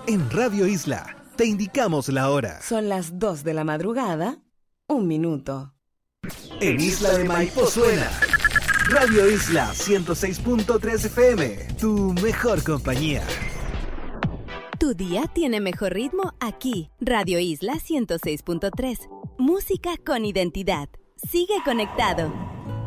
En Radio Isla te indicamos la hora. Son las 2 de la madrugada, 1 minuto. En Isla de Maipo suena Radio Isla 106.3 FM, tu mejor compañía. Tu día tiene mejor ritmo aquí. Radio Isla 106.3. Música con identidad. Sigue conectado.